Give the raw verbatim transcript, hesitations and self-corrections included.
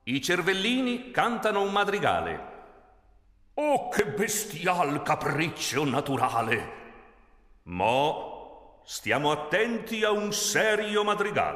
I cervellini cantano un madrigale. Oh, che bestial capriccio naturale! Mo stiamo attenti a un serio madrigale.